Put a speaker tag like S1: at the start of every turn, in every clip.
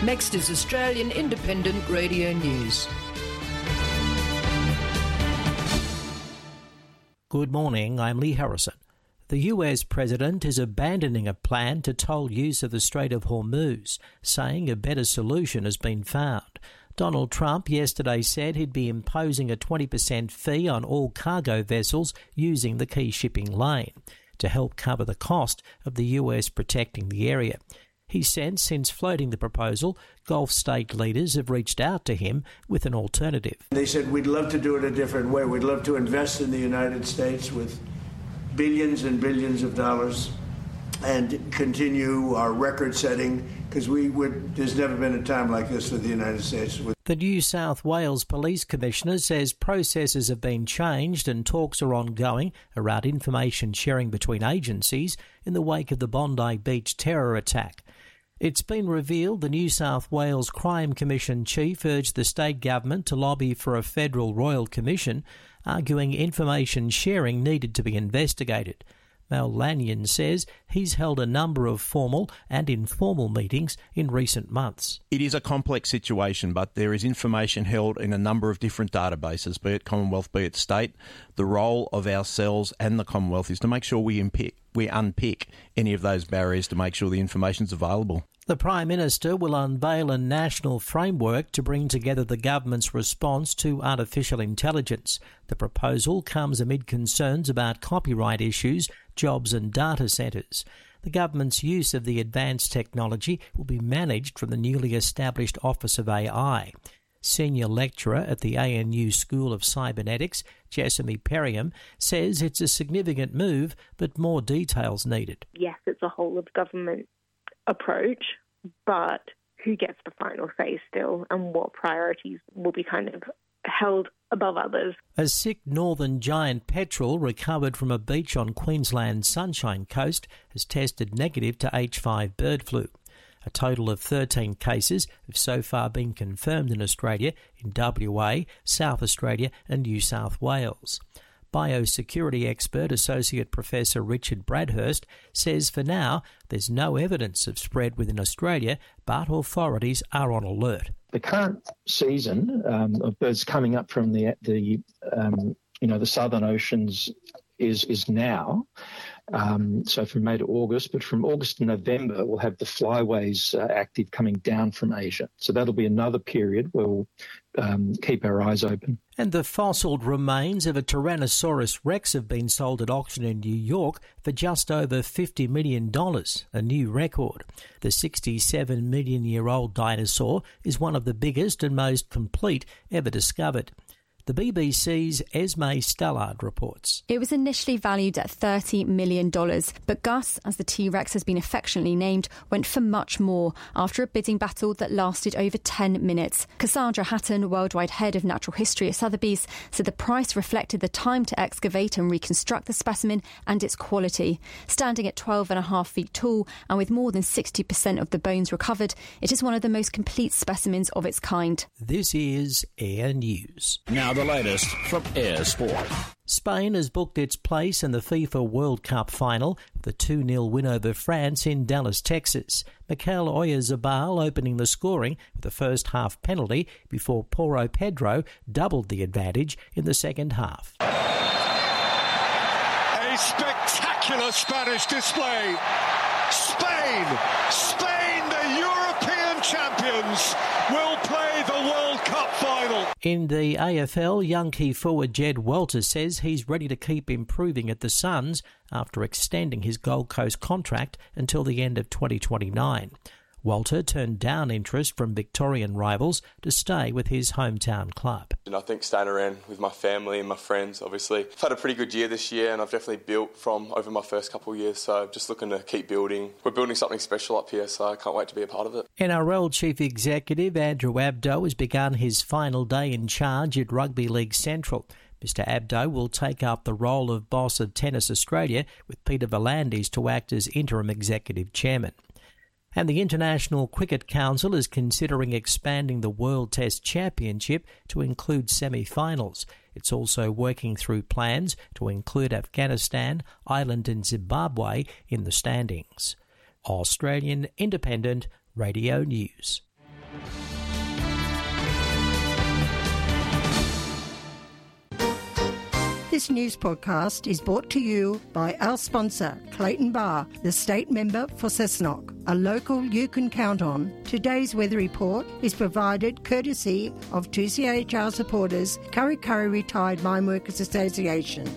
S1: Next is Australian Independent Radio News.
S2: Good morning, I'm Lee Harrison. The US President is abandoning a plan to toll use of the Strait of Hormuz, saying a better solution has been found. Donald Trump yesterday said he'd be imposing a 20% fee on all cargo vessels using the key shipping lane to help cover the cost of the US protecting the area. He said since floating the proposal, Gulf state leaders have reached out to him with an alternative.
S3: They said, we'd love to do it a different way. We'd love to invest in the United States with billions and billions of dollars and continue our record setting, because there's never been a time like this for the United States.
S2: The New South Wales Police Commissioner says processes have been changed and talks are ongoing around information sharing between agencies in the wake of the Bondi Beach terror attack. It's been revealed the New South Wales Crime Commission chief urged the state government to lobby for a federal royal commission, arguing information sharing needed to be investigated. Mel Lanyon says he's held a number of formal and informal meetings in recent months.
S4: It is a complex situation, but there is information held in a number of different databases, be it Commonwealth, be it state. The role of ourselves and the Commonwealth is to make sure we unpick any of those barriers to make sure the information is available.
S2: The Prime Minister will unveil a national framework to bring together the government's response to artificial intelligence. The proposal comes amid concerns about copyright issues, jobs and data centres. The government's use of the advanced technology will be managed from the newly established Office of AI. Senior lecturer at the ANU School of Cybernetics, Jessamy Perriam, says it's a significant move, but more details needed.
S5: Yes, it's a whole-of-government approach, but who gets the final say still, and what priorities will be kind of held above others.
S2: A sick northern giant petrel recovered from a beach on Queensland's Sunshine Coast has tested negative to H5 bird flu. A total of 13 cases have so far been confirmed in Australia, in WA, South Australia and New South Wales. Biosecurity expert Associate Professor Richard Bradhurst says for now there's no evidence of spread within Australia, but authorities are on alert.
S6: The current season of birds coming up from the southern oceans is now. So from May to August, but from August to November, we'll have the flyways active coming down from Asia. So that'll be another period where we'll keep our eyes open.
S2: And the fossiled remains of a Tyrannosaurus rex have been sold at auction in New York for just over $50 million, a new record. The 67-million-year-old dinosaur is one of the biggest and most complete ever discovered. The BBC's Esme Stallard reports.
S7: It was initially valued at $30 million, but Gus, as the T-Rex has been affectionately named, went for much more after a bidding battle that lasted over 10 minutes. Cassandra Hatton, worldwide head of natural history at Sotheby's, said the price reflected the time to excavate and reconstruct the specimen and its quality. Standing at 12.5 feet tall and with more than 60% of the bones recovered, it is one of the most complete specimens of its kind.
S2: This is Air News.
S8: Now the latest from Air Sport.
S2: Spain has booked its place in the FIFA World Cup final with a 2-0 win over France in Dallas, Texas. Mikel Oyarzabal opening the scoring with a first-half penalty before Porro Pedro doubled the advantage in the second half.
S9: A spectacular Spanish display. Spain, the European champions, will play the World Cup final.
S2: In the AFL, young key forward Jed Walters says he's ready to keep improving at the Suns after extending his Gold Coast contract until the end of 2029. Walter turned down interest from Victorian rivals to stay with his hometown club.
S10: And I think staying around with my family and my friends, obviously. I've had a pretty good year this year and I've definitely built from over my first couple of years, so just looking to keep building. We're building something special up here, so I can't wait to be a part of it.
S2: NRL Chief Executive Andrew Abdo has begun his final day in charge at Rugby League Central. Mr Abdo will take up the role of boss of Tennis Australia, with Peter V'landys to act as interim executive chairman. And the International Cricket Council is considering expanding the World Test Championship to include semi-finals. It's also working through plans to include Afghanistan, Ireland and Zimbabwe in the standings. Australian Independent Radio News.
S11: This news podcast is brought to you by our sponsor, Clayton Bar, the state member for Cessnock, a local you can count on. Today's weather report is provided courtesy of 2CHR supporters, Kurri Kurri Retired Mine Workers Association.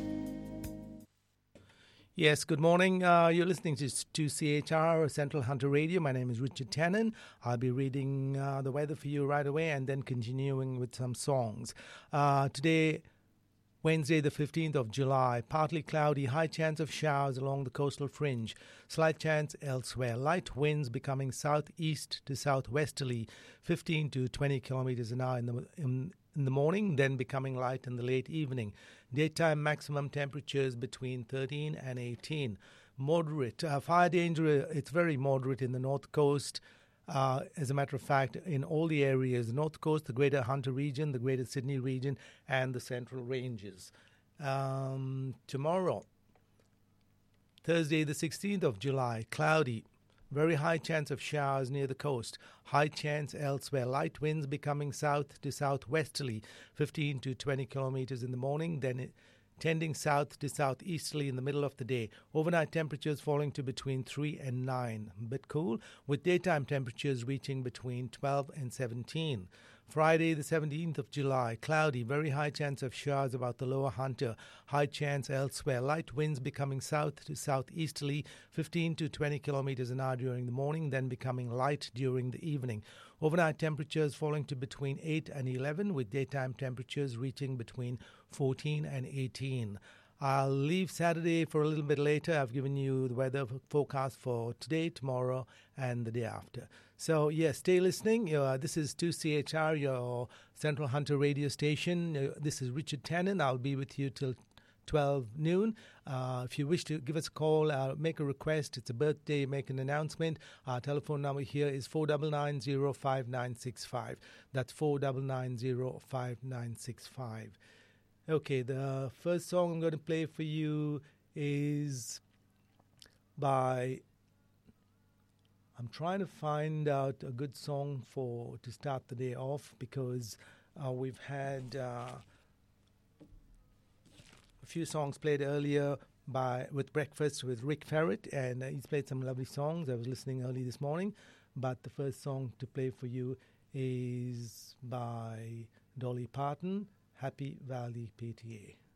S12: Yes, good morning. You're listening to 2CHR Central Hunter Radio. My name is Richard Tannen. I'll be reading the weather for you right away and then continuing with some songs. Today, Wednesday, the 15th of July, partly cloudy, high chance of showers along the coastal fringe, slight chance elsewhere. Light winds becoming southeast to southwesterly, 15 to 20 kilometers an hour in the morning, then becoming light in the late evening. Daytime maximum temperatures between 13 and 18. Moderate. Fire danger, it's very moderate in the north coast. As a matter of fact, in all the areas, the North Coast, the Greater Hunter region, the Greater Sydney region, and the Central Ranges. Tomorrow, Thursday, the 16th of July, cloudy. Very high chance of showers near the coast. High chance elsewhere. Light winds becoming south to southwesterly, 15 to 20 kilometers in the morning, then tending south to southeasterly in the middle of the day. Overnight temperatures falling to between 3 and 9. A bit cool, with daytime temperatures reaching between 12 and 17. Friday, the 17th of July, cloudy, very high chance of showers about the lower Hunter. High chance elsewhere. Light winds becoming south to southeasterly, 15 to 20 kilometers an hour during the morning, then becoming light during the evening. Overnight temperatures falling to between 8 and 11, with daytime temperatures reaching between 14 and 18. I'll leave Saturday for a little bit later. I've given you the weather forecast for today, tomorrow, and the day after. So, yes, stay listening. This is 2CHR, your Central Hunter radio station. This is Richard Tannen. I'll be with you till 12 noon. If you wish to give us a call, make a request, it's a birthday, make an announcement. Our telephone number here is 499-05965. That's 499-05965. Okay, the first song I'm going to play for you is by... I'm trying to find out a good song to start the day off, because we've had a few songs played earlier with Breakfast with Rick Ferret, and he's played some lovely songs. I was listening early this morning, but the first song to play for you is by Dolly Parton, Happy Valley PTA.